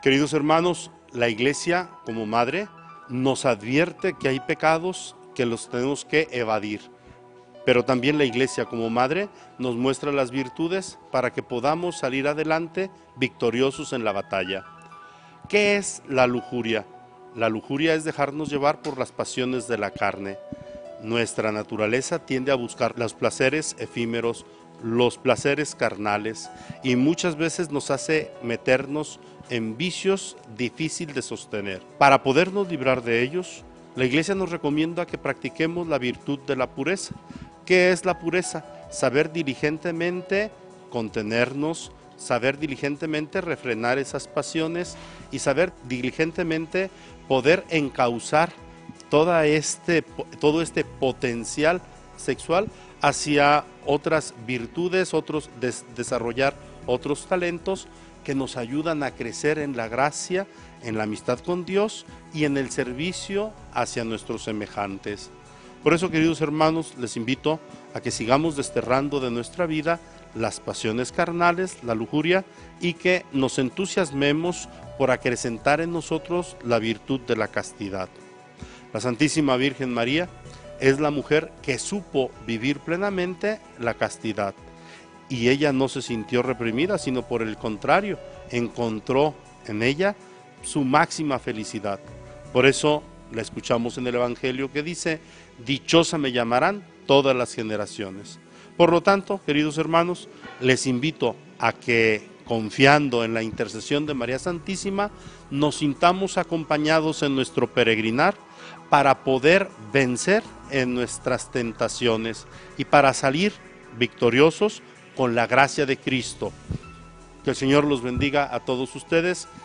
Queridos hermanos, la Iglesia como madre nos advierte que hay pecados que los tenemos que evadir, pero también la Iglesia como madre nos muestra las virtudes para que podamos salir adelante victoriosos en la batalla. ¿Qué es la lujuria? La lujuria es dejarnos llevar por las pasiones de la carne. Nuestra naturaleza tiende a buscar los placeres efímeros, los placeres carnales, y muchas veces nos hace meternos en vicios difíciles de sostener. Para podernos librar de ellos, la Iglesia nos recomienda que practiquemos la virtud de la pureza. ¿Qué es la pureza? Saber diligentemente contenernos, saber diligentemente refrenar esas pasiones y saber diligentemente poder encauzar todo este potencial sexual hacia otras virtudes, desarrollar otros talentos que nos ayudan a crecer en la gracia, en la amistad con Dios y en el servicio hacia nuestros semejantes. Por eso, queridos hermanos, les invito a que sigamos desterrando de nuestra vida las pasiones carnales, la lujuria, y que nos entusiasmemos por acrecentar en nosotros la virtud de la castidad. La Santísima Virgen María es la mujer que supo vivir plenamente la castidad, y ella no se sintió reprimida, sino por el contrario, encontró en ella su máxima felicidad. Por eso la escuchamos en el Evangelio que dice: dichosa me llamarán todas las generaciones. Por lo tanto, queridos hermanos, les invito a que, confiando en la intercesión de María Santísima, nos sintamos acompañados en nuestro peregrinar para poder vencer en nuestras tentaciones y para salir victoriosos con la gracia de Cristo. Que el Señor los bendiga a todos ustedes